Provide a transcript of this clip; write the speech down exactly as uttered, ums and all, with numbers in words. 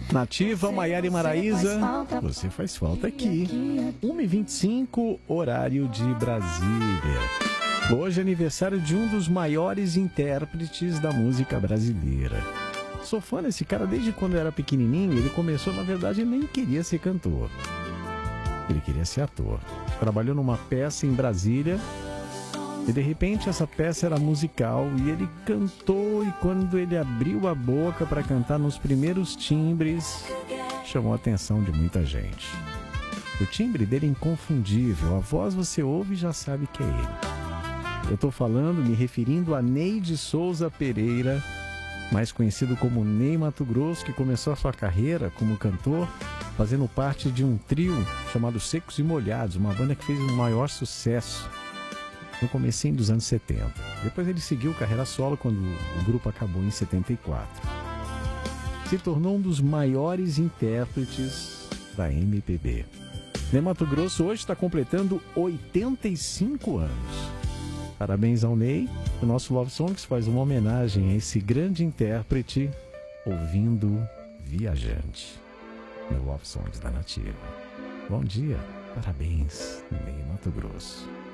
Nativa, Maiara e Maraísa, você faz falta aqui. uma e vinte e cinco, horário de Brasília. Hoje é aniversário de um dos maiores intérpretes da música brasileira. Sou fã desse cara desde quando eu era pequenininho. Ele começou, na verdade, ele nem queria ser cantor. Ele queria ser ator. Trabalhou numa peça em Brasília e, de repente, essa peça era musical e ele cantou, e quando ele abriu a boca para cantar nos primeiros timbres, chamou a atenção de muita gente. O timbre dele é inconfundível. A voz você ouve e já sabe que é ele. Eu estou falando, me referindo a Ney de Souza Pereira, mais conhecido como Ney Matogrosso, que começou a sua carreira como cantor fazendo parte de um trio chamado Secos e Molhados, uma banda que fez o maior sucesso no comecinho dos anos setenta. Depois ele seguiu carreira solo quando o grupo acabou em setenta e quatro. Se tornou um dos maiores intérpretes da M P B. Ney Matogrosso hoje está completando oitenta e cinco anos. Parabéns ao Ney. O nosso Love Songs faz uma homenagem a esse grande intérprete, ouvindo Viajante, no Love Songs da Nativa. Bom dia, parabéns, Ney Matogrosso.